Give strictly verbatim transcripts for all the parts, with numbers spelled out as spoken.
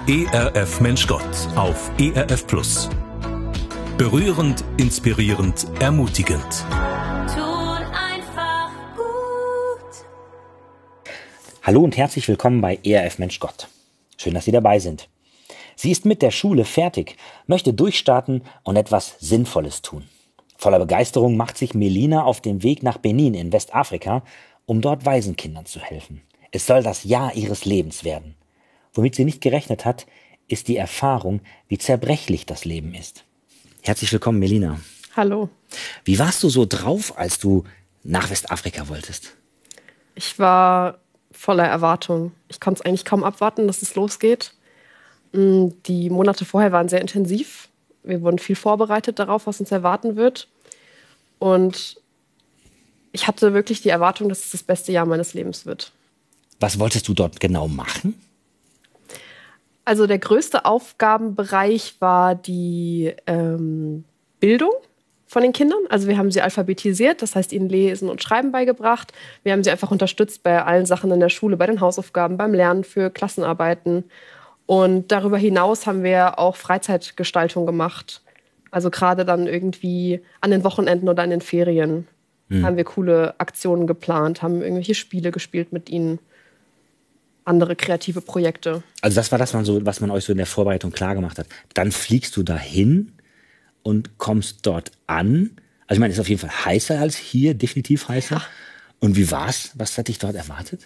E R F Mensch Gott auf E R F Plus. Berührend, inspirierend, ermutigend. Tut einfach gut. Hallo und herzlich willkommen bei E R F Mensch Gott. Schön, dass Sie dabei sind. Sie ist mit der Schule fertig, möchte durchstarten und etwas Sinnvolles tun. Voller Begeisterung macht sich Melina auf den Weg nach Benin in Westafrika, um dort Waisenkindern zu helfen. Es soll das Jahr ihres Lebens werden. Womit sie nicht gerechnet hat, ist die Erfahrung, wie zerbrechlich das Leben ist. Herzlich willkommen, Melina. Hallo. Wie warst du so drauf, als du nach Westafrika wolltest? Ich war voller Erwartung. Ich konnte es eigentlich kaum abwarten, dass es losgeht. Die Monate vorher waren sehr intensiv. Wir wurden viel vorbereitet darauf, was uns erwarten wird. Und ich hatte wirklich die Erwartung, dass es das beste Jahr meines Lebens wird. Was wolltest du dort genau machen? Also der größte Aufgabenbereich war die ähm, Bildung von den Kindern. Also wir haben sie alphabetisiert, das heißt ihnen Lesen und Schreiben beigebracht. Wir haben sie einfach unterstützt bei allen Sachen in der Schule, bei den Hausaufgaben, beim Lernen für Klassenarbeiten. Und darüber hinaus haben wir auch Freizeitgestaltung gemacht. Also gerade dann irgendwie an den Wochenenden oder an den Ferien hm. haben wir coole Aktionen geplant, haben irgendwelche Spiele gespielt mit ihnen, andere kreative Projekte. Also das war das, was man euch so in der Vorbereitung klar gemacht hat. Dann fliegst du dahin und kommst dort an. Also ich meine, es ist auf jeden Fall heißer als hier, definitiv heißer. Ja. Und wie war's? Was hat dich dort erwartet?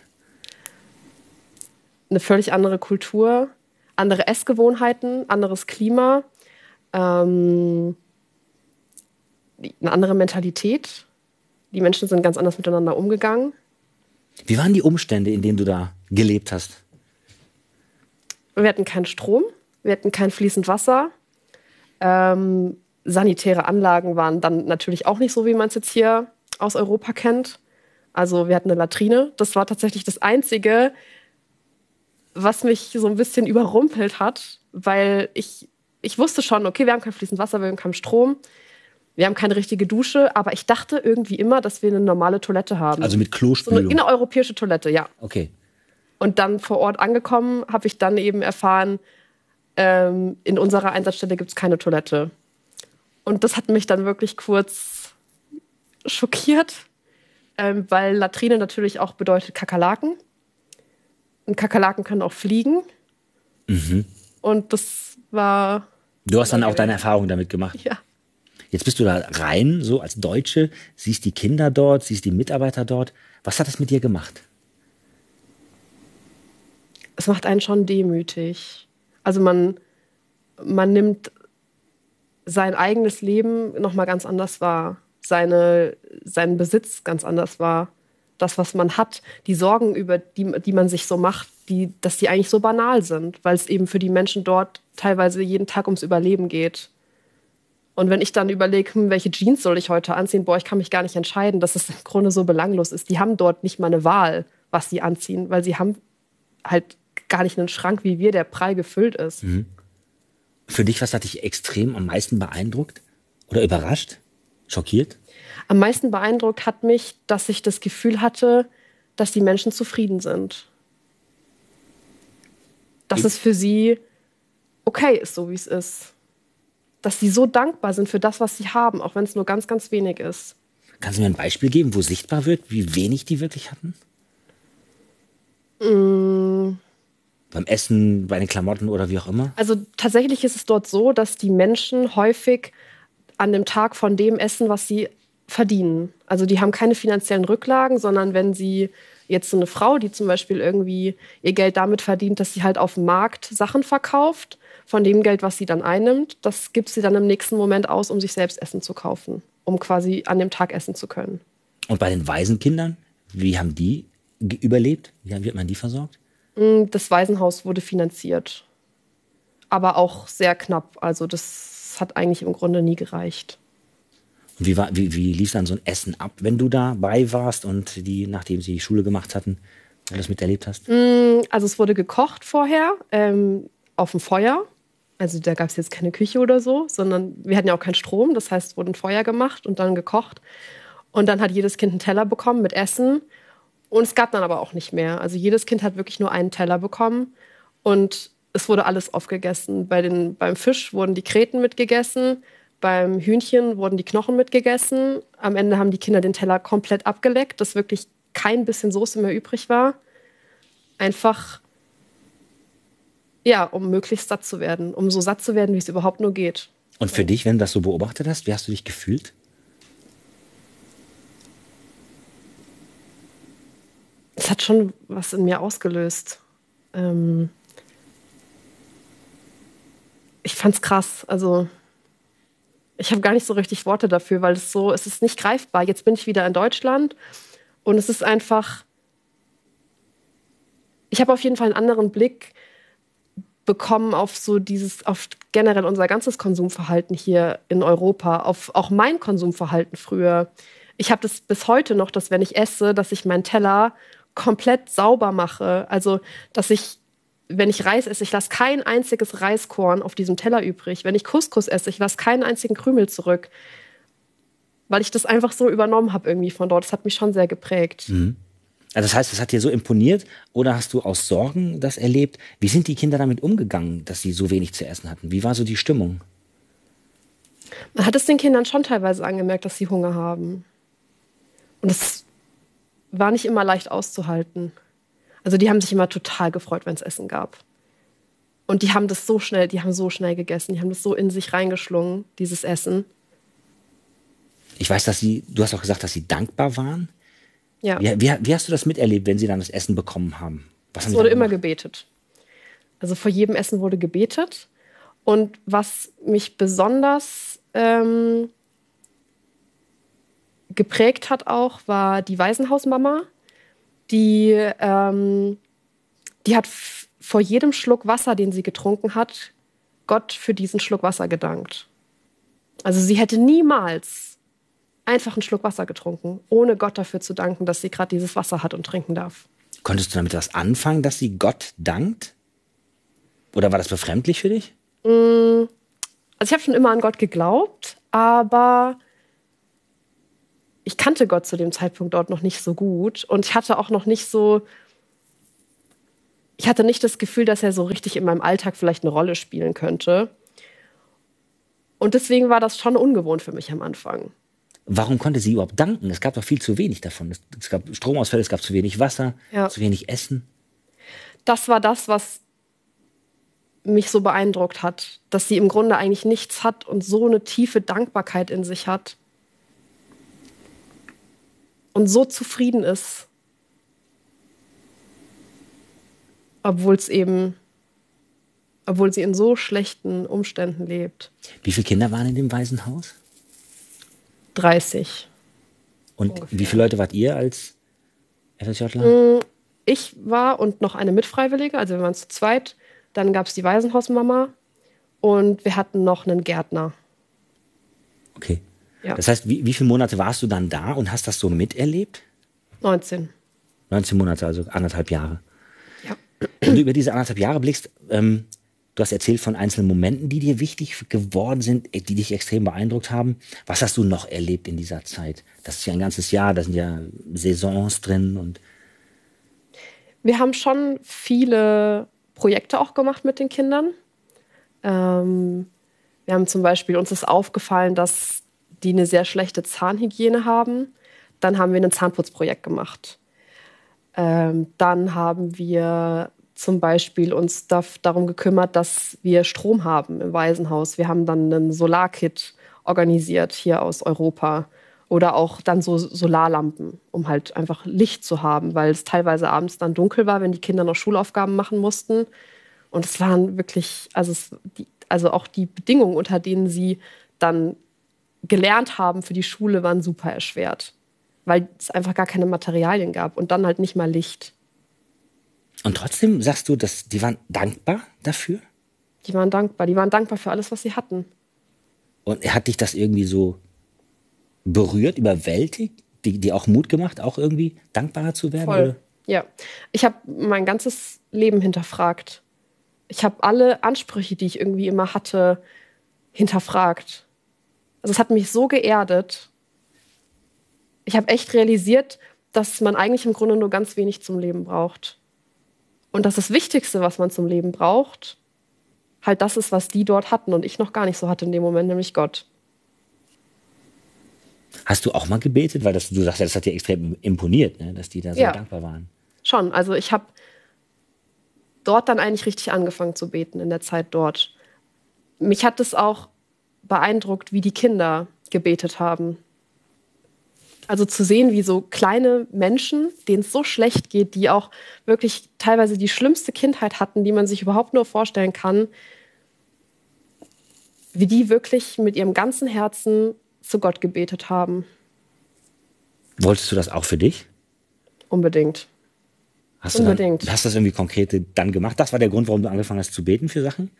Eine völlig andere Kultur, andere Essgewohnheiten, anderes Klima, ähm, eine andere Mentalität. Die Menschen sind ganz anders miteinander umgegangen. Wie waren die Umstände, in denen du da gelebt hast? Wir hatten keinen Strom, wir hatten kein fließend Wasser. Ähm, sanitäre Anlagen waren dann natürlich auch nicht so, wie man es jetzt hier aus Europa kennt. Also wir hatten eine Latrine. Das war tatsächlich das Einzige, was mich so ein bisschen überrumpelt hat, weil ich, ich wusste schon, okay, wir haben kein fließend Wasser, wir haben keinen Strom, wir haben keine richtige Dusche, aber ich dachte irgendwie immer, dass wir eine normale Toilette haben. Also mit Klospülung? So eine, eine europäische Toilette, ja. Okay. Und dann vor Ort angekommen, habe ich dann eben erfahren, ähm, in unserer Einsatzstelle gibt es keine Toilette. Und das hat mich dann wirklich kurz schockiert, ähm, weil Latrine natürlich auch bedeutet Kakerlaken. Und Kakerlaken können auch fliegen. Mhm. Und das war... Du hast dann auch deine Erfahrung damit gemacht? Ja. Jetzt bist du da rein, so als Deutsche, siehst die Kinder dort, siehst die Mitarbeiter dort. Was hat das mit dir gemacht? Es macht einen schon demütig. Also man, man nimmt sein eigenes Leben nochmal ganz anders wahr. Seine, seinen Besitz ganz anders wahr. Das, was man hat, die Sorgen, über die, die man sich so macht, die, dass die eigentlich so banal sind, weil es eben für die Menschen dort teilweise jeden Tag ums Überleben geht. Und wenn ich dann überlege, hm, welche Jeans soll ich heute anziehen, boah, ich kann mich gar nicht entscheiden, dass es im Grunde so belanglos ist. Die haben dort nicht mal eine Wahl, was sie anziehen, weil sie haben halt gar nicht einen Schrank wie wir, der prall gefüllt ist. Mhm. Für dich, was hat dich extrem am meisten beeindruckt oder überrascht, schockiert? Am meisten beeindruckt hat mich, dass ich das Gefühl hatte, dass die Menschen zufrieden sind. Dass ich es für sie okay ist, so wie es ist. Dass sie so dankbar sind für das, was sie haben, auch wenn es nur ganz, ganz wenig ist. Kannst du mir ein Beispiel geben, wo sichtbar wird, wie wenig die wirklich hatten? Mm. Beim Essen, bei den Klamotten oder wie auch immer? Also tatsächlich ist es dort so, dass die Menschen häufig an dem Tag von dem essen, was sie verdienen. Also die haben keine finanziellen Rücklagen, sondern wenn sie jetzt so eine Frau, die zum Beispiel irgendwie ihr Geld damit verdient, dass sie halt auf dem Markt Sachen verkauft, von dem Geld, was sie dann einnimmt, das gibt sie dann im nächsten Moment aus, um sich selbst Essen zu kaufen, um quasi an dem Tag essen zu können. Und bei den Waisenkindern, wie haben die ge- überlebt? Wie wird man die versorgt? Das Waisenhaus wurde finanziert, aber auch sehr knapp. Also das hat eigentlich im Grunde nie gereicht. Und wie, war, wie, wie lief dann so ein Essen ab, wenn du dabei warst und die, nachdem sie Schule gemacht hatten, du das miterlebt hast? Also es wurde gekocht vorher ähm, auf dem Feuer. Also da gab es jetzt keine Küche oder so, sondern wir hatten ja auch keinen Strom. Das heißt, es wurde ein Feuer gemacht und dann gekocht. Und dann hat jedes Kind einen Teller bekommen mit Essen. Und es gab dann aber auch nicht mehr. Also jedes Kind hat wirklich nur einen Teller bekommen. Und es wurde alles aufgegessen. Bei den, beim Fisch wurden die Kreten mitgegessen, beim Hühnchen wurden die Knochen mitgegessen. Am Ende haben die Kinder den Teller komplett abgeleckt, dass wirklich kein bisschen Soße mehr übrig war. Einfach, ja, um möglichst satt zu werden. Um so satt zu werden, wie es überhaupt nur geht. Und für dich, wenn du das so beobachtet hast, wie hast du dich gefühlt? Es hat schon was in mir ausgelöst. Ähm ich fand's krass. Also ich habe gar nicht so richtig Worte dafür, weil es so, es ist nicht greifbar. Jetzt bin ich wieder in Deutschland und es ist einfach, ich habe auf jeden Fall einen anderen Blick bekommen auf so dieses, auf generell unser ganzes Konsumverhalten hier in Europa, auf auch mein Konsumverhalten früher. Ich habe das bis heute noch, dass wenn ich esse, dass ich meinen Teller komplett sauber mache. Also, dass ich, wenn ich Reis esse, ich lasse kein einziges Reiskorn auf diesem Teller übrig. Wenn ich Couscous esse, ich lasse keinen einzigen Krümel zurück. Weil ich das einfach so übernommen habe irgendwie von dort. Das hat mich schon sehr geprägt. Mhm. Also das heißt, das hat dir so imponiert oder hast du aus Sorgen das erlebt? Wie sind die Kinder damit umgegangen, dass sie so wenig zu essen hatten? Wie war so die Stimmung? Man hat es den Kindern schon teilweise angemerkt, dass sie Hunger haben. Und es war nicht immer leicht auszuhalten. Also die haben sich immer total gefreut, wenn es Essen gab. Und die haben das so schnell, die haben so schnell gegessen, die haben das so in sich reingeschlungen, dieses Essen. Ich weiß, dass sie, du hast auch gesagt, dass sie dankbar waren. Ja. Wie, wie, wie hast du das miterlebt, wenn sie dann das Essen bekommen haben? Was haben Es sie wurde dann immer gemacht? gebetet. Also vor jedem Essen wurde gebetet. Und was mich besonders ähm, geprägt hat auch, war die Waisenhausmama. Die, ähm, die hat f- vor jedem Schluck Wasser, den sie getrunken hat, Gott für diesen Schluck Wasser gedankt. Also sie hätte niemals einfach einen Schluck Wasser getrunken, ohne Gott dafür zu danken, dass sie gerade dieses Wasser hat und trinken darf. Konntest du damit was anfangen, dass sie Gott dankt? Oder war das befremdlich für dich? Also ich habe schon immer an Gott geglaubt, aber ich kannte Gott zu dem Zeitpunkt dort noch nicht so gut. Und ich hatte auch noch nicht so, ich hatte nicht das Gefühl, dass er so richtig in meinem Alltag vielleicht eine Rolle spielen könnte. Und deswegen war das schon ungewohnt für mich am Anfang. Warum konnte sie überhaupt danken? Es gab doch viel zu wenig davon. Es, es gab Stromausfälle, es gab zu wenig Wasser, Ja. zu wenig Essen. Das war das, was mich so beeindruckt hat, dass sie im Grunde eigentlich nichts hat und so eine tiefe Dankbarkeit in sich hat und so zufrieden ist, obwohl es eben, obwohl sie in so schlechten Umständen lebt. Wie viele Kinder waren in dem Waisenhaus? dreißig. Und Ungefähr. wie viele Leute wart ihr als FSJler? Ich war und noch eine Mitfreiwillige, also wir waren zu zweit. Dann gab es die Waisenhausmama und wir hatten noch einen Gärtner. Okay. Ja. Das heißt, wie, wie viele Monate warst du dann da und hast das so miterlebt? neunzehn. neunzehn Monate, also anderthalb Jahre. Ja. Wenn du über diese anderthalb Jahre blickst, ähm, du hast erzählt von einzelnen Momenten, die dir wichtig geworden sind, die dich extrem beeindruckt haben. Was hast du noch erlebt in dieser Zeit? Das ist ja ein ganzes Jahr, da sind ja Saisons drin. Und Wir haben schon viele Projekte auch gemacht mit den Kindern. Ähm, wir haben zum Beispiel, uns ist aufgefallen, dass die eine sehr schlechte Zahnhygiene haben. Dann haben wir ein Zahnputzprojekt gemacht. Ähm, dann haben wir zum Beispiel uns da, darum gekümmert, dass wir Strom haben im Waisenhaus. Wir haben dann einen Solarkit organisiert hier aus Europa. Oder auch dann so Solarlampen, um halt einfach Licht zu haben, weil es teilweise abends dann dunkel war, wenn die Kinder noch Schulaufgaben machen mussten. Und es waren wirklich, also, es, die, also auch die Bedingungen, unter denen sie dann gelernt haben für die Schule, waren super erschwert. Weil es einfach gar keine Materialien gab und dann halt nicht mal Licht. Und trotzdem sagst du, dass die waren dankbar dafür? Die waren dankbar. Die waren dankbar für alles, was sie hatten. Und hat dich das irgendwie so berührt, überwältigt, die, die auch Mut gemacht, auch irgendwie dankbarer zu werden? Voll. Oder? Ja. Ich habe mein ganzes Leben hinterfragt. Ich habe alle Ansprüche, die ich irgendwie immer hatte, hinterfragt. Also es hat mich so geerdet. Ich habe echt realisiert, dass man eigentlich im Grunde nur ganz wenig zum Leben braucht. Und dass das Wichtigste, was man zum Leben braucht, halt das ist, was die dort hatten und ich noch gar nicht so hatte in dem Moment, nämlich Gott. Hast du auch mal gebetet? Weil das, du sagst ja, das hat dir extrem imponiert, ne? Dass die da so Ja. dankbar waren. Schon, also ich habe dort dann eigentlich richtig angefangen zu beten in der Zeit dort. Mich hat es auch beeindruckt, wie die Kinder gebetet haben. Also zu sehen, wie so kleine Menschen, denen es so schlecht geht, die auch wirklich teilweise die schlimmste Kindheit hatten, die man sich überhaupt nur vorstellen kann, wie die wirklich mit ihrem ganzen Herzen zu Gott gebetet haben. Wolltest du das auch für dich? Unbedingt. Hast du Unbedingt. Dann, hast du das irgendwie konkret dann gemacht? Das war der Grund, warum du angefangen hast zu beten für Sachen?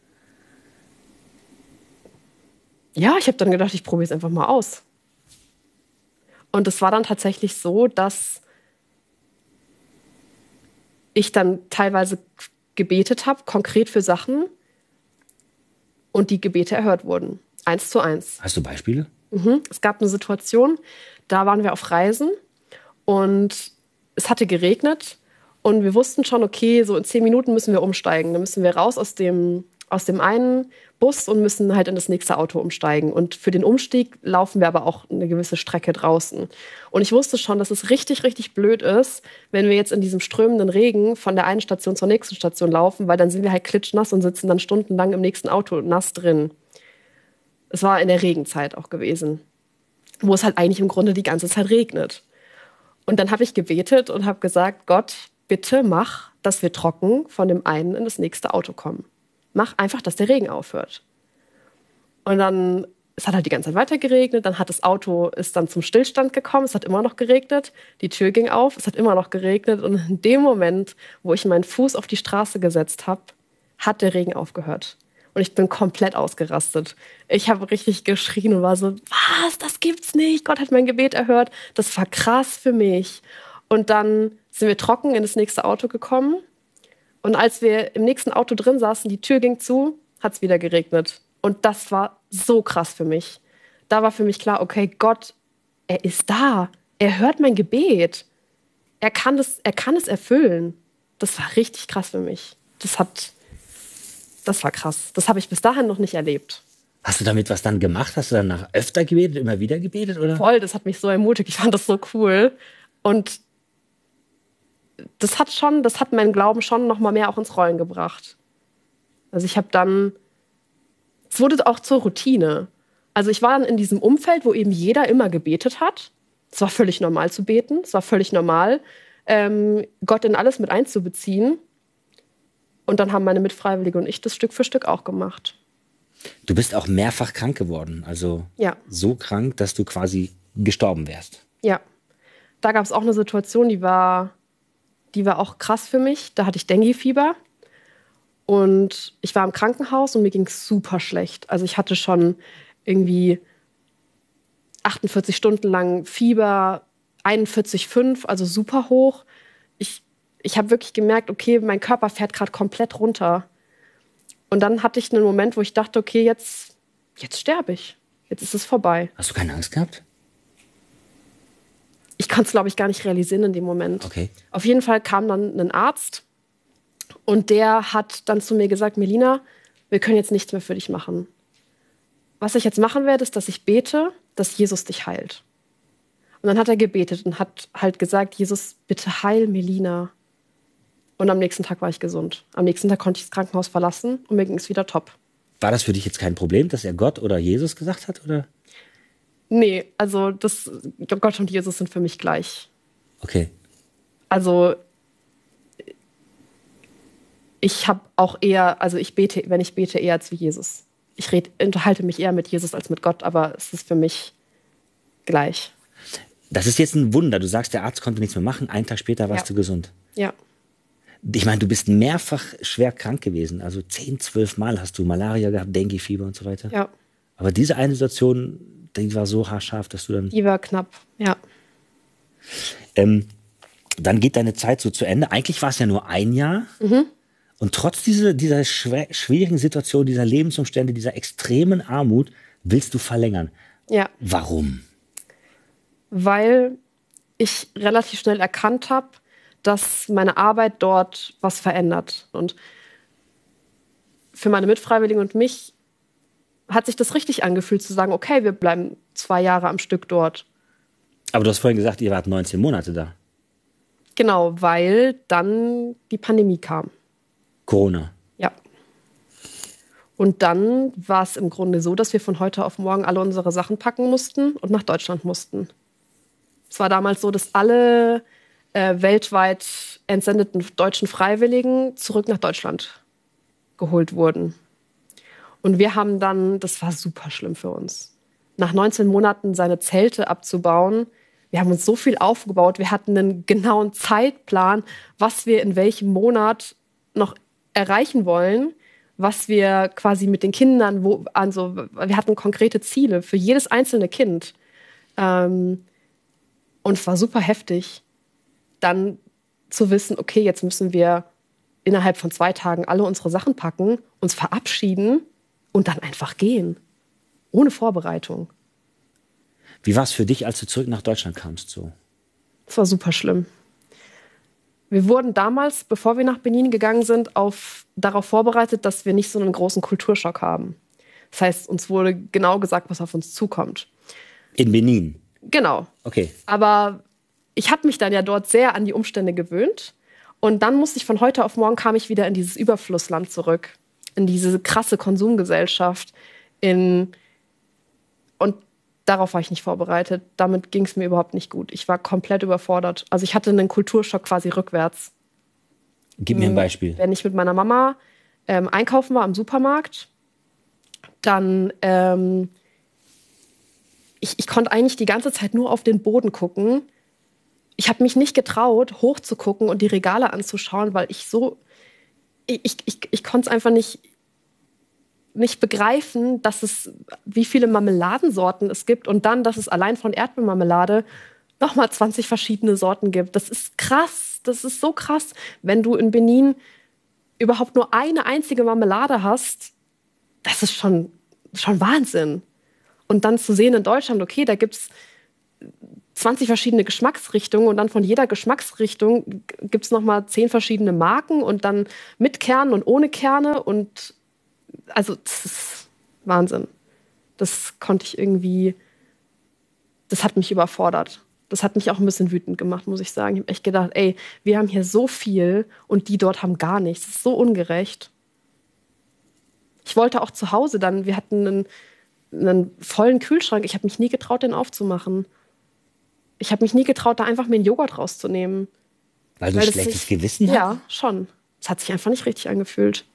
Ja, ich habe dann gedacht, ich probiere es einfach mal aus. Und es war dann tatsächlich so, dass ich dann teilweise gebetet habe, konkret für Sachen, und die Gebete erhört wurden. Eins zu eins. Hast du Beispiele? Mhm. Es gab eine Situation, da waren wir auf Reisen und es hatte geregnet und wir wussten schon, okay, so in zehn Minuten müssen wir umsteigen. Dann müssen wir raus aus dem, aus dem einen Bus und müssen halt in das nächste Auto umsteigen. Und für den Umstieg laufen wir aber auch eine gewisse Strecke draußen. Und ich wusste schon, dass es richtig, richtig blöd ist, wenn wir jetzt in diesem strömenden Regen von der einen Station zur nächsten Station laufen, weil dann sind wir halt klitschnass und sitzen dann stundenlang im nächsten Auto nass drin. Es war in der Regenzeit auch gewesen, wo es halt eigentlich im Grunde die ganze Zeit regnet. Und dann habe ich gebetet und habe gesagt, Gott, bitte mach, dass wir trocken von dem einen in das nächste Auto kommen. Mach einfach, dass der Regen aufhört. Und dann, es hat halt die ganze Zeit weiter geregnet, dann hat das Auto, ist dann zum Stillstand gekommen, es hat immer noch geregnet, die Tür ging auf, es hat immer noch geregnet und in dem Moment, wo ich meinen Fuß auf die Straße gesetzt habe, hat der Regen aufgehört. Und ich bin komplett ausgerastet. Ich habe richtig geschrien und war so, was, das gibt's nicht, Gott hat mein Gebet erhört. Das war krass für mich. Und dann sind wir trocken in das nächste Auto gekommen. Und als wir im nächsten Auto drin saßen, die Tür ging zu, hat es wieder geregnet. Und das war so krass für mich. Da war für mich klar, okay, Gott, er ist da. Er hört mein Gebet. Er kann das, er kann es erfüllen. Das war richtig krass für mich. Das hat, das war krass. Das habe ich bis dahin noch nicht erlebt. Hast du damit was dann gemacht? Hast du danach öfter gebetet, immer wieder gebetet, oder? Voll, das hat mich so ermutigt. Ich fand das so cool. Und das hat schon, das hat meinen Glauben schon noch mal mehr auch ins Rollen gebracht. Also ich habe dann, es wurde auch zur Routine. Also ich war dann in diesem Umfeld, wo eben jeder immer gebetet hat. Es war völlig normal zu beten. Es war völlig normal, ähm, Gott in alles mit einzubeziehen. Und dann haben meine Mitfreiwillige und ich das Stück für Stück auch gemacht. Du bist auch mehrfach krank geworden. Also Ja. so krank, dass du quasi gestorben wärst. Ja. Da gab es auch eine Situation, die war, die war auch krass für mich. Da hatte ich Dengue-Fieber. Und ich war im Krankenhaus und mir ging es super schlecht. Also ich hatte schon irgendwie achtundvierzig Stunden lang Fieber, einundvierzig Komma fünf, also super hoch. Ich, ich habe wirklich gemerkt, okay, mein Körper fährt gerade komplett runter. Und dann hatte ich einen Moment, wo ich dachte, okay, jetzt, jetzt sterbe ich. Jetzt ist es vorbei. Hast du keine Angst gehabt? Ich konnte es, glaube ich, gar nicht realisieren in dem Moment. Okay. Auf jeden Fall kam dann ein Arzt und der hat dann zu mir gesagt, Melina, wir können jetzt nichts mehr für dich machen. Was ich jetzt machen werde, ist, dass ich bete, dass Jesus dich heilt. Und dann hat er gebetet und hat halt gesagt, Jesus, bitte heil Melina. Und am nächsten Tag war ich gesund. Am nächsten Tag konnte ich das Krankenhaus verlassen und mir ging es wieder top. War das für dich jetzt kein Problem, dass er Gott oder Jesus gesagt hat, oder? Nee, also das, Gott und Jesus sind für mich gleich. Okay. Also ich habe auch eher, also ich bete, wenn ich bete, eher zu Jesus. Ich red, unterhalte mich eher mit Jesus als mit Gott, aber es ist für mich gleich. Das ist jetzt ein Wunder. Du sagst, der Arzt konnte nichts mehr machen. Einen Tag später warst Ja. du gesund. Ja, Ich meine, du bist mehrfach schwer krank gewesen. Also zehn, zwölf Mal hast du Malaria gehabt, Dengue-Fieber und so weiter. ja, Aber diese eine Situation, die war so haarscharf, dass du dann... die war knapp, ja. Ähm, dann geht deine Zeit so zu Ende. Eigentlich war es ja nur ein Jahr. Mhm. Und trotz dieser, dieser schwer, schwierigen Situation, dieser Lebensumstände, dieser extremen Armut, willst du verlängern. Ja, Warum? weil ich relativ schnell erkannt habe, dass meine Arbeit dort was verändert. Und für meine Mitfreiwilligen und mich hat sich das richtig angefühlt, zu sagen, okay, wir bleiben zwei Jahre am Stück dort. Aber du hast vorhin gesagt, ihr wart neunzehn Monate da. Genau, weil dann die Pandemie kam. Corona. Ja. Und dann war es im Grunde so, dass wir von heute auf morgen alle unsere Sachen packen mussten und nach Deutschland mussten. Es war damals so, dass alle äh, weltweit entsendeten deutschen Freiwilligen zurück nach Deutschland geholt wurden. Und wir haben dann, das war super schlimm für uns, nach neunzehn Monaten seine Zelte abzubauen. Wir haben uns so viel aufgebaut, wir hatten einen genauen Zeitplan, was wir in welchem Monat noch erreichen wollen, was wir quasi mit den Kindern, wo, also wir hatten konkrete Ziele für jedes einzelne Kind. Ähm, und es war super heftig, dann zu wissen, okay, jetzt müssen wir innerhalb von zwei Tagen alle unsere Sachen packen, uns verabschieden und dann einfach gehen. Ohne Vorbereitung. Wie war es für dich, als du zurück nach Deutschland kamst? So? Es war super schlimm. Wir wurden damals, bevor wir nach Benin gegangen sind, auf, darauf vorbereitet, dass wir nicht so einen großen Kulturschock haben. Das heißt, uns wurde genau gesagt, was auf uns zukommt. In Benin? Genau. Okay. Aber ich habe mich dann ja dort sehr an die Umstände gewöhnt. Und dann musste ich von heute auf morgen, kam ich wieder in dieses Überflussland zurück. In diese krasse Konsumgesellschaft. In, und darauf war ich nicht vorbereitet. Damit ging es mir überhaupt nicht gut. Ich war komplett überfordert. Also ich hatte einen Kulturschock quasi rückwärts. Gib mir ein Beispiel. Wenn ich mit meiner Mama ähm, einkaufen war am Supermarkt, dann ähm, ich, ich konnte eigentlich die ganze Zeit nur auf den Boden gucken. Ich habe mich nicht getraut, hochzugucken und die Regale anzuschauen, weil ich so, ich, ich, ich, ich konnte es einfach nicht, nicht begreifen, dass es, wie viele Marmeladensorten es gibt und dann, dass es allein von Erdbeermarmelade nochmal zwanzig verschiedene Sorten gibt. Das ist krass, das ist so krass. Wenn du in Benin überhaupt nur eine einzige Marmelade hast, das ist schon, schon Wahnsinn. Und dann zu sehen in Deutschland, okay, da gibt es zwanzig verschiedene Geschmacksrichtungen und dann von jeder Geschmacksrichtung gibt es nochmal zehn verschiedene Marken und dann mit Kernen und ohne Kerne und also das ist Wahnsinn. Das konnte ich irgendwie, das hat mich überfordert. Das hat mich auch ein bisschen wütend gemacht, muss ich sagen. Ich habe echt gedacht, ey, wir haben hier so viel und die dort haben gar nichts. Das ist so ungerecht. Ich wollte auch zu Hause dann, wir hatten einen, einen vollen Kühlschrank. Ich habe mich nie getraut, den aufzumachen. Ich habe mich nie getraut, da einfach mir einen Joghurt rauszunehmen. Weil du ein schlechtes sich, Gewissen hast? Ja, schon. Es hat sich einfach nicht richtig angefühlt.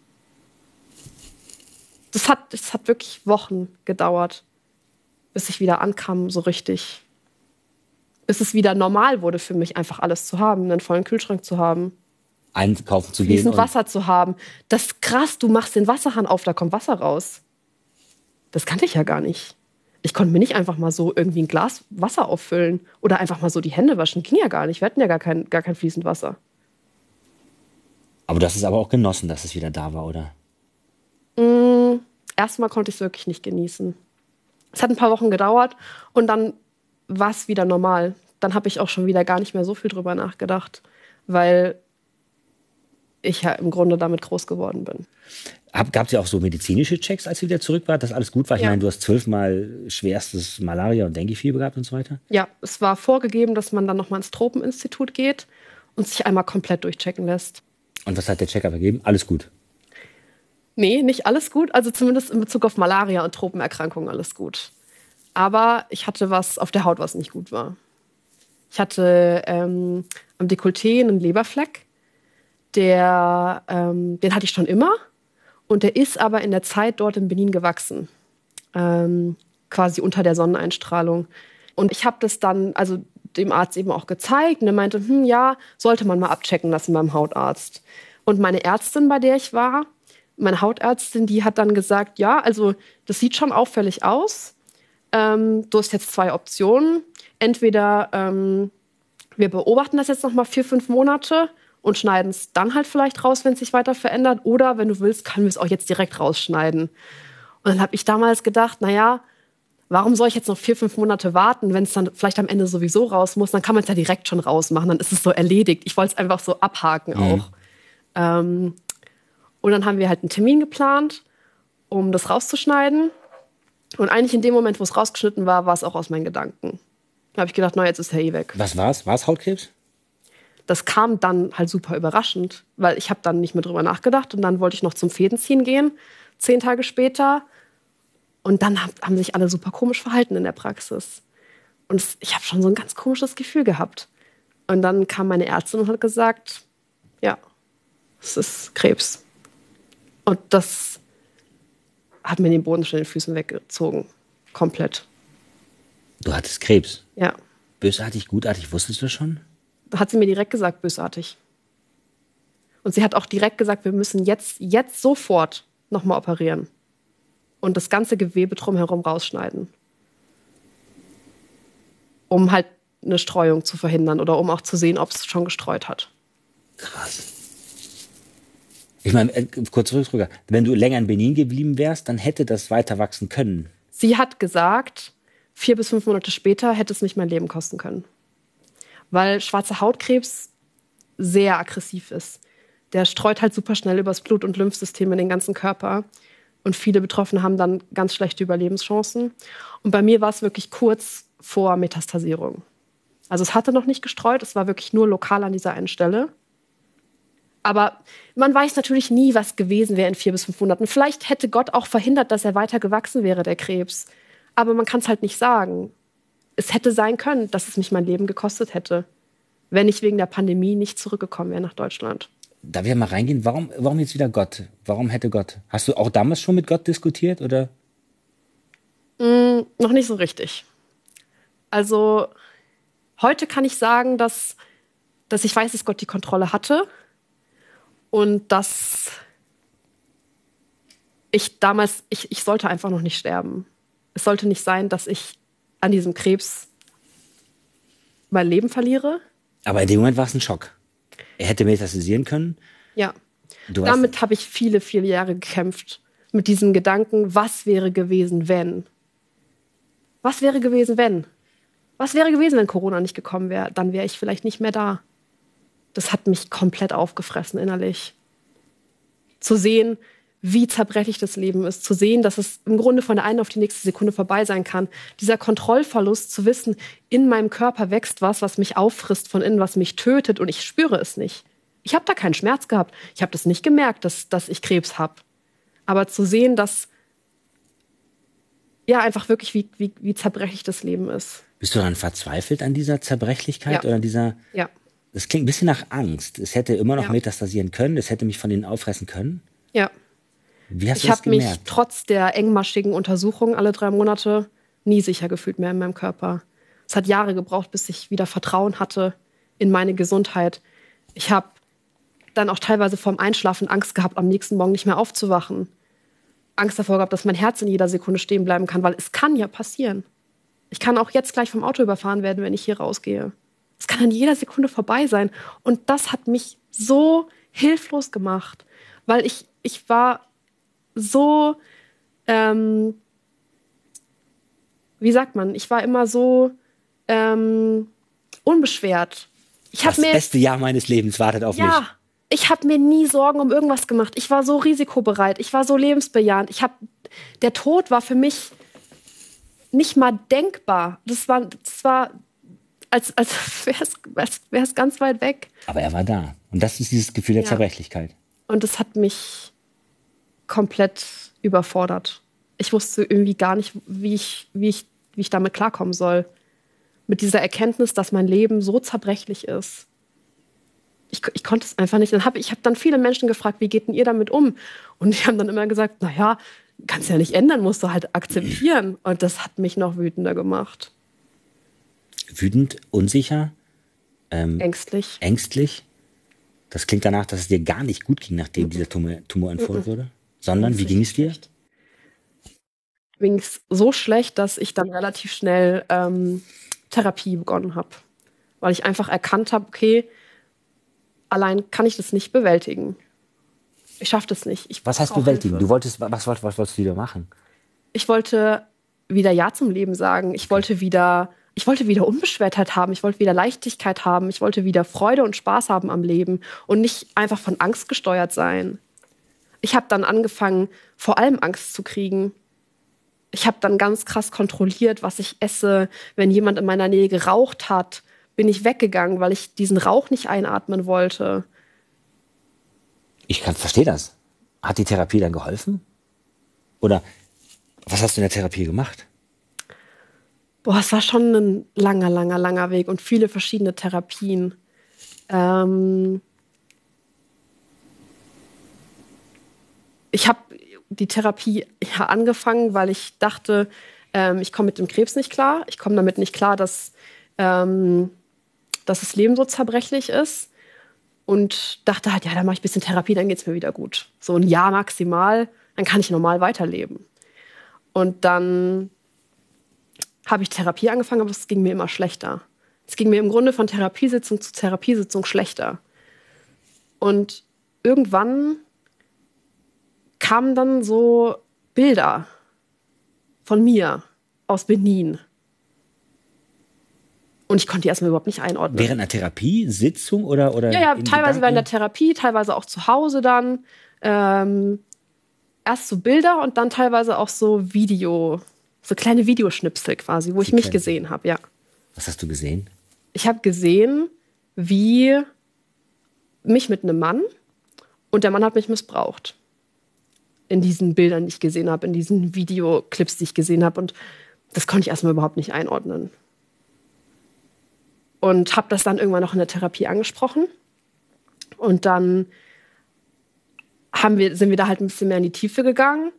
Das hat, das hat wirklich Wochen gedauert, bis ich wieder ankam, so richtig. Bis es wieder normal wurde für mich, einfach alles zu haben, einen vollen Kühlschrank zu haben. Einkaufen zu gehen. Fließend Wasser zu haben. Das ist krass, du machst den Wasserhahn auf, da kommt Wasser raus. Das kannte ich ja gar nicht. Ich konnte mir nicht einfach mal so irgendwie ein Glas Wasser auffüllen oder einfach mal so die Hände waschen. Ging ja gar nicht. Wir hatten ja gar kein, gar kein fließend Wasser. Aber du hast es aber auch genossen, dass es wieder da war, oder? Mm, erstmal konnte ich es wirklich nicht genießen. Es hat ein paar Wochen gedauert und dann war es wieder normal. Dann habe ich auch schon wieder gar nicht mehr so viel drüber nachgedacht, weil ich ja im Grunde damit groß geworden bin. Gab es ja auch so medizinische Checks, als ihr wieder zurück wart, dass alles gut war? Ich Ja. meine, du hast zwölfmal schwerstes Malaria- und Dengue-Fieber gehabt und so weiter. Ja, es war vorgegeben, dass man dann nochmal ins Tropeninstitut geht und sich einmal komplett durchchecken lässt. Und was hat der Check-up ergeben? Alles gut. Nee, nicht alles gut. Also zumindest in Bezug auf Malaria und Tropenerkrankungen alles gut. Aber ich hatte was auf der Haut, was nicht gut war. Ich hatte ähm, am Dekolleté einen Leberfleck. Der, ähm, den hatte ich schon immer. Und der ist aber in der Zeit dort in Benin gewachsen. Ähm, quasi unter der Sonneneinstrahlung. Und ich habe das dann, also dem Arzt eben auch gezeigt. Und er meinte, hm, ja, sollte man mal abchecken lassen beim Hautarzt. Und meine Ärztin, bei der ich war, meine Hautärztin, die hat dann gesagt, ja, also das sieht schon auffällig aus. Ähm, du hast jetzt zwei Optionen. Entweder ähm, wir beobachten das jetzt noch mal vier, fünf Monate und schneiden es dann halt vielleicht raus, wenn es sich weiter verändert. Oder wenn du willst, können wir es auch jetzt direkt rausschneiden. Und dann habe ich damals gedacht, naja, warum soll ich jetzt noch vier, fünf Monate warten, wenn es dann vielleicht am Ende sowieso raus muss? Dann kann man es ja direkt schon rausmachen, dann ist es so erledigt. Ich wollte es einfach so abhaken Mhm. auch. Ähm, Und dann haben wir halt einen Termin geplant, um das rauszuschneiden. Und eigentlich in dem Moment, wo es rausgeschnitten war, war es auch aus meinen Gedanken. Da habe ich gedacht, na, jetzt ist er eh weg. Was war's? War es Hautkrebs? Das kam dann halt super überraschend, weil ich habe dann nicht mehr drüber nachgedacht. Und dann wollte ich noch zum Fädenziehen gehen, zehn Tage später. Und dann hab, haben sich alle super komisch verhalten in der Praxis. Und es, ich habe schon so ein ganz komisches Gefühl gehabt. Und dann kam meine Ärztin und hat gesagt, ja, es ist Krebs. Und das hat mir den Boden von den Füßen weggezogen. Komplett. Du hattest Krebs? Ja. Bösartig, gutartig, wusstest du schon? Da hat sie mir direkt gesagt, bösartig. Und sie hat auch direkt gesagt, wir müssen jetzt, jetzt sofort nochmal operieren. Und das ganze Gewebe drumherum rausschneiden. Um halt eine Streuung zu verhindern oder um auch zu sehen, ob es schon gestreut hat. Krass. Ich meine, äh, kurz zurück, wenn du länger in Benin geblieben wärst, dann hätte das weiter wachsen können. Sie hat gesagt, vier bis fünf Monate später hätte es mich mein Leben kosten können. Weil schwarzer Hautkrebs sehr aggressiv ist. Der streut halt super schnell übers Blut- und Lymphsystem in den ganzen Körper. Und viele Betroffene haben dann ganz schlechte Überlebenschancen. Und bei mir war es wirklich kurz vor Metastasierung. Also es hatte noch nicht gestreut, es war wirklich nur lokal an dieser einen Stelle. Aber man weiß natürlich nie, was gewesen wäre in vier bis fünf Monaten. Vielleicht hätte Gott auch verhindert, dass er weiter gewachsen wäre, der Krebs. Aber man kann es halt nicht sagen. Es hätte sein können, dass es mich mein Leben gekostet hätte, wenn ich wegen der Pandemie nicht zurückgekommen wäre nach Deutschland. Darf ich mal reingehen? Warum, warum jetzt wieder Gott? Warum hätte Gott? Hast du auch damals schon mit Gott diskutiert, oder? Mm, noch nicht so richtig. Also heute kann ich sagen, dass, dass ich weiß, dass Gott die Kontrolle hatte und dass ich damals, ich, ich sollte einfach noch nicht sterben. Es sollte nicht sein, dass ich an diesem Krebs mein Leben verliere. Aber in dem Moment war es ein Schock. Er hätte metastasieren können. Ja. Du Damit habe ich viele, viele Jahre gekämpft. Mit diesem Gedanken, was wäre gewesen, wenn? Was wäre gewesen, wenn? Was wäre gewesen, wenn Corona nicht gekommen wäre? Dann wäre ich vielleicht nicht mehr da. Das hat mich komplett aufgefressen innerlich. Zu sehen, wie zerbrechlich das Leben ist. Zu sehen, dass es im Grunde von der einen auf die nächste Sekunde vorbei sein kann. Dieser Kontrollverlust, zu wissen, in meinem Körper wächst was, was mich auffrisst von innen, was mich tötet und ich spüre es nicht. Ich habe da keinen Schmerz gehabt. Ich habe das nicht gemerkt, dass, dass ich Krebs habe. Aber zu sehen, dass ja einfach wirklich, wie, wie, wie zerbrechlich das Leben ist. Bist du daran verzweifelt an dieser Zerbrechlichkeit? Ja. Oder dieser? Ja. Das klingt ein bisschen nach Angst. Es hätte immer noch Ja. metastasieren können. Es hätte mich von denen auffressen können. Ja. Wie hast Ich du das habe mich gemerkt? trotz der engmaschigen Untersuchung alle drei Monate nie sicher gefühlt mehr in meinem Körper. Es hat Jahre gebraucht, bis ich wieder Vertrauen hatte in meine Gesundheit. Ich habe dann auch teilweise vorm Einschlafen Angst gehabt, am nächsten Morgen nicht mehr aufzuwachen. Angst davor gehabt, dass mein Herz in jeder Sekunde stehen bleiben kann, weil es kann ja passieren. Ich kann auch jetzt gleich vom Auto überfahren werden, wenn ich hier rausgehe. Es kann in jeder Sekunde vorbei sein. Und das hat mich so hilflos gemacht, weil ich, ich war so, ähm, wie sagt man, ich war immer so ähm, unbeschwert. Ich Das habe mir beste Jahr meines Lebens wartet auf mich. ja, ich habe mir nie Sorgen um irgendwas gemacht. Ich war so risikobereit, ich war so lebensbejahend. Ich habe, der Tod war für mich nicht mal denkbar. Das war, das war als, als wäre es als wär's ganz weit weg. Aber er war da. Und das ist dieses Gefühl der Ja. Zerbrechlichkeit. Und das hat mich komplett überfordert. Ich wusste irgendwie gar nicht, wie ich, wie ich, wie ich damit klarkommen soll. Mit dieser Erkenntnis, dass mein Leben so zerbrechlich ist. Ich, ich konnte es einfach nicht. Dann hab, ich habe dann viele Menschen gefragt, wie geht denn ihr damit um? Und die haben dann immer gesagt, naja, kannst ja nicht ändern, musst du halt akzeptieren. Und das hat mich noch wütender gemacht. Wütend, unsicher, ähm, Ängstlich. ängstlich. Das klingt danach, dass es dir gar nicht gut ging, nachdem dieser Tumor, Tumor entfernt wurde. Sondern, wie ging es dir? Mir ging es so schlecht, dass ich dann relativ schnell ähm, Therapie begonnen habe. Weil ich einfach erkannt habe, okay, allein kann ich das nicht bewältigen. Ich schaffe das nicht. Ich Was heißt brauch bewältigen? Hilfe. Du wolltest, was, was, was wolltest du wieder machen? Ich wollte wieder Ja zum Leben sagen. Ich wollte wieder, ich wollte wieder Unbeschwertheit haben. Ich wollte wieder Leichtigkeit haben. Ich wollte wieder Freude und Spaß haben am Leben und nicht einfach von Angst gesteuert sein. Ich habe dann angefangen, vor allem Angst zu kriegen. Ich habe dann ganz krass kontrolliert, was ich esse. Wenn jemand in meiner Nähe geraucht hat, bin ich weggegangen, weil ich diesen Rauch nicht einatmen wollte. Ich kann verstehe das. Hat die Therapie dann geholfen? Oder was hast du in der Therapie gemacht? Boah, es war schon ein langer, langer, langer Weg und viele verschiedene Therapien. Ähm ich habe die Therapie ja angefangen, weil ich dachte, ähm, ich komme mit dem Krebs nicht klar. Ich komme damit nicht klar, dass, ähm, dass das Leben so zerbrechlich ist. Und dachte halt, ja, dann mache ich ein bisschen Therapie, dann geht es mir wieder gut. So ein Jahr maximal, dann kann ich normal weiterleben. Und dann habe ich Therapie angefangen, aber es ging mir immer schlechter. Es ging mir im Grunde von Therapiesitzung zu Therapiesitzung schlechter. Und irgendwann kamen dann so Bilder von mir aus Benin. Und ich konnte die erstmal überhaupt nicht einordnen. Während einer Therapiesitzung oder, oder Ja, ja, in teilweise Gedanken? während der Therapie, teilweise auch zu Hause dann. Ähm, erst so Bilder und dann teilweise auch so Video, so kleine Videoschnipsel quasi, wo ich mich gesehen habe, ja. Was hast du gesehen? Ich habe gesehen, wie mich mit einem Mann und der Mann hat mich missbraucht. In diesen Bildern, die ich gesehen habe, in diesen Videoclips, die ich gesehen habe. Und das konnte ich erstmal überhaupt nicht einordnen. Und habe das dann irgendwann noch in der Therapie angesprochen. Und dann haben wir, sind wir da halt ein bisschen mehr in die Tiefe gegangen.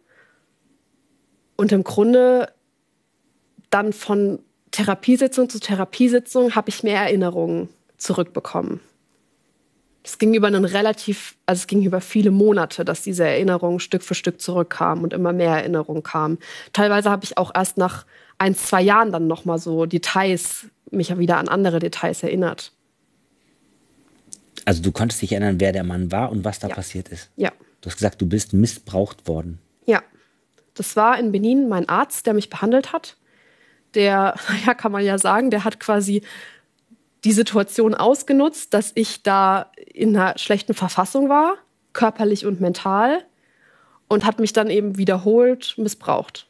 Und im Grunde dann von Therapiesitzung zu Therapiesitzung habe ich mehr Erinnerungen zurückbekommen. Es ging über einen relativ, also es ging über viele Monate, dass diese Erinnerungen Stück für Stück zurückkamen und immer mehr Erinnerungen kamen. Teilweise habe ich auch erst nach ein, zwei Jahren dann noch mal so Details, mich wieder an andere Details erinnert. Also du konntest dich erinnern, wer der Mann war und was da Ja. passiert ist? Ja. Du hast gesagt, du bist missbraucht worden. Ja. Das war in Benin mein Arzt, der mich behandelt hat. Der, ja, kann man ja sagen, der hat quasi die Situation ausgenutzt, dass ich da in einer schlechten Verfassung war, körperlich und mental, und hat mich dann eben wiederholt missbraucht.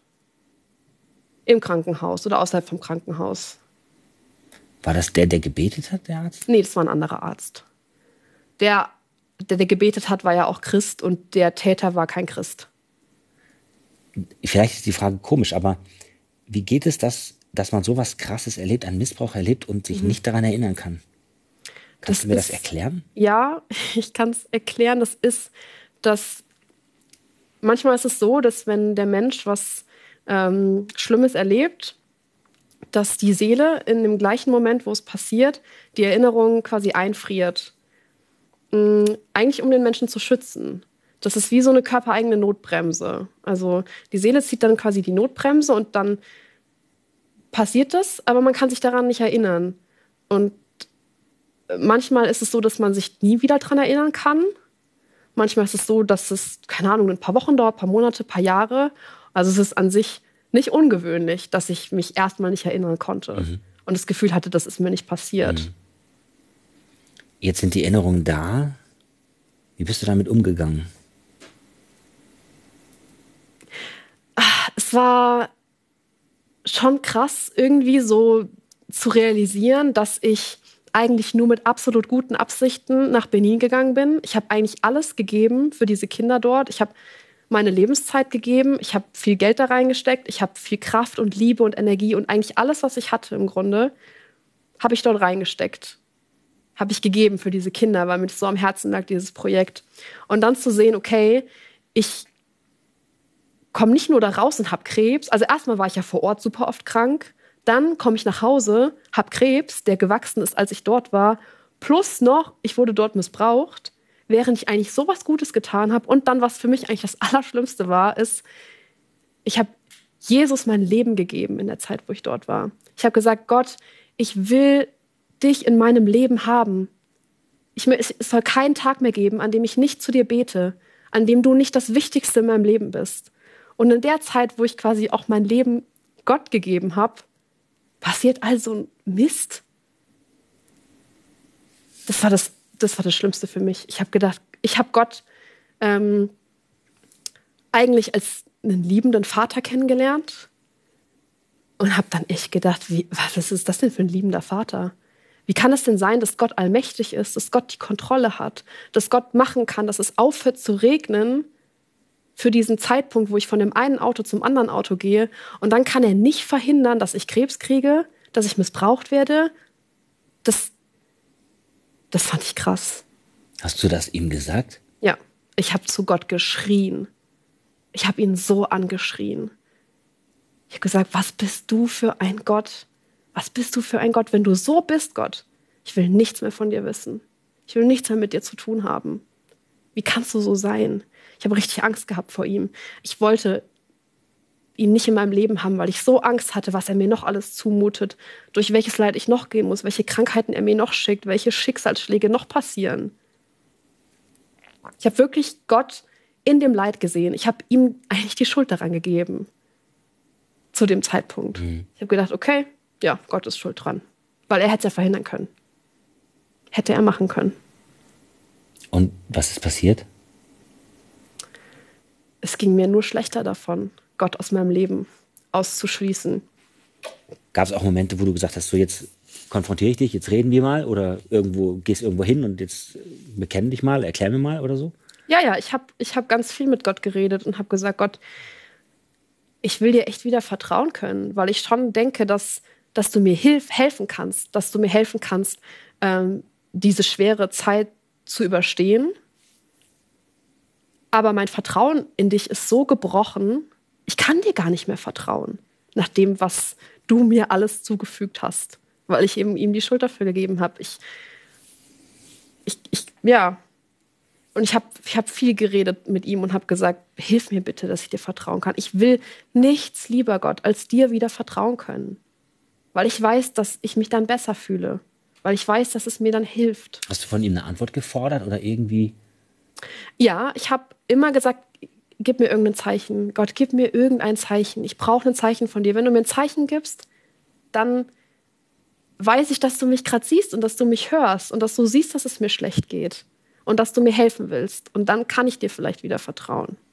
Im Krankenhaus oder außerhalb vom Krankenhaus. War das der, der gebetet hat, der Arzt? Nee, das war ein anderer Arzt. Der, der, der gebetet hat, war ja auch Christ und der Täter war kein Christ. Vielleicht ist die Frage komisch, aber wie geht es, dass, dass man sowas Krasses erlebt, einen Missbrauch erlebt und sich nicht daran erinnern kann? Kannst Das du mir ist- das erklären? Ja, ich kann es erklären. Das ist, dass manchmal ist es so, dass wenn der Mensch was ähm, Schlimmes erlebt, dass die Seele in dem gleichen Moment, wo es passiert, die Erinnerung quasi einfriert. Mm, eigentlich um den Menschen zu schützen. Das ist wie so eine körpereigene Notbremse. Also die Seele zieht dann quasi die Notbremse und dann passiert das, aber man kann sich daran nicht erinnern. Und manchmal ist es so, dass man sich nie wieder daran erinnern kann. Manchmal ist es so, dass es, keine Ahnung, ein paar Wochen dauert, ein paar Monate, ein paar Jahre. Also es ist an sich nicht ungewöhnlich, dass ich mich erstmal nicht erinnern konnte. Mhm. Und das Gefühl hatte, das ist mir nicht passiert. Mhm. Jetzt sind die Erinnerungen da. Wie bist du damit umgegangen? Es war schon krass, irgendwie so zu realisieren, dass ich eigentlich nur mit absolut guten Absichten nach Benin gegangen bin. Ich habe eigentlich alles gegeben für diese Kinder dort. Ich habe meine Lebenszeit gegeben. Ich habe viel Geld da reingesteckt. Ich habe viel Kraft und Liebe und Energie und eigentlich alles, was ich hatte im Grunde, habe ich dort reingesteckt. Habe ich gegeben für diese Kinder, weil mir das so am Herzen lag, dieses Projekt. Und dann zu sehen, okay, ich komme nicht nur da raus und habe Krebs. Also erstmal war ich ja vor Ort super oft krank. Dann komme ich nach Hause, habe Krebs, der gewachsen ist, als ich dort war. Plus noch, ich wurde dort missbraucht, während ich eigentlich sowas Gutes getan habe. Und dann, was für mich eigentlich das Allerschlimmste war, ist, ich habe Jesus mein Leben gegeben in der Zeit, wo ich dort war. Ich habe gesagt, Gott, ich will dich in meinem Leben haben. Ich, es soll keinen Tag mehr geben, an dem ich nicht zu dir bete, an dem du nicht das Wichtigste in meinem Leben bist. Und in der Zeit, wo ich quasi auch mein Leben Gott gegeben habe, passiert also ein Mist. Das war das, das war das Schlimmste für mich. Ich habe gedacht, ich habe Gott ähm, eigentlich als einen liebenden Vater kennengelernt und habe dann echt gedacht, wie, was ist das denn für ein liebender Vater? Wie kann es denn sein, dass Gott allmächtig ist, dass Gott die Kontrolle hat, dass Gott machen kann, dass es aufhört zu regnen für diesen Zeitpunkt, wo ich von dem einen Auto zum anderen Auto gehe, und dann kann er nicht verhindern, dass ich Krebs kriege, dass ich missbraucht werde. Das, das fand ich krass. Hast du das ihm gesagt? Ja, ich habe zu Gott geschrien. Ich habe ihn so angeschrien. Ich habe gesagt, was bist du für ein Gott? Was bist du für ein Gott, wenn du so bist, Gott? Ich will nichts mehr von dir wissen. Ich will nichts mehr mit dir zu tun haben. Wie kannst du so sein? Ich habe richtig Angst gehabt vor ihm. Ich wollte ihn nicht in meinem Leben haben, weil ich so Angst hatte, was er mir noch alles zumutet, durch welches Leid ich noch gehen muss, welche Krankheiten er mir noch schickt, welche Schicksalsschläge noch passieren. Ich habe wirklich Gott in dem Leid gesehen. Ich habe ihm eigentlich die Schuld daran gegeben. Zu dem Zeitpunkt. Mhm. Ich habe gedacht, okay, ja, Gott ist schuld dran. Weil er hätte es ja verhindern können. Hätte er machen können. Und was ist passiert? Es ging mir nur schlechter davon, Gott aus meinem Leben auszuschließen. Gab es auch Momente, wo du gesagt hast, so jetzt konfrontiere ich dich, jetzt reden wir mal, oder irgendwo gehst irgendwo hin und jetzt bekenne dich mal, erklär mir mal oder so? Ja, ja, ich habe ich hab ganz viel mit Gott geredet und habe gesagt, Gott, ich will dir echt wieder vertrauen können, weil ich schon denke, dass, dass du mir hilf, helfen kannst, dass du mir helfen kannst, ähm, diese schwere Zeit zu überstehen. Aber mein Vertrauen in dich ist so gebrochen, ich kann dir gar nicht mehr vertrauen, nach dem, was du mir alles zugefügt hast, weil ich eben ihm die Schuld dafür gegeben habe. Ich, ich, ich, ja. Und ich habe ich hab viel geredet mit ihm und habe gesagt, hilf mir bitte, dass ich dir vertrauen kann. Ich will nichts lieber, Gott, als dir wieder vertrauen können. Weil ich weiß, dass ich mich dann besser fühle. Weil ich weiß, dass es mir dann hilft. Hast du von ihm eine Antwort gefordert oder irgendwie? Ja, ich habe immer gesagt, gib mir irgendein Zeichen. Gott, gib mir irgendein Zeichen. Ich brauche ein Zeichen von dir. Wenn du mir ein Zeichen gibst, dann weiß ich, dass du mich gerade siehst und dass du mich hörst und dass du siehst, dass es mir schlecht geht und dass du mir helfen willst. Und dann kann ich dir vielleicht wieder vertrauen.